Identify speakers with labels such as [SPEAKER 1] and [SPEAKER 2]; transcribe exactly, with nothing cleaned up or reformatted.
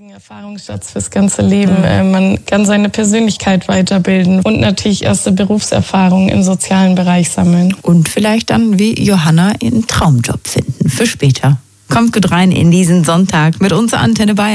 [SPEAKER 1] Erfahrungsschatz fürs ganze Leben. Mhm. Man kann seine Persönlichkeit weiterbilden und natürlich erste Berufserfahrungen im sozialen Bereich sammeln.
[SPEAKER 2] Und vielleicht dann wie Johanna einen Traumjob finden für später. Kommt gut rein in diesen Sonntag mit unserer Antenne Bayern.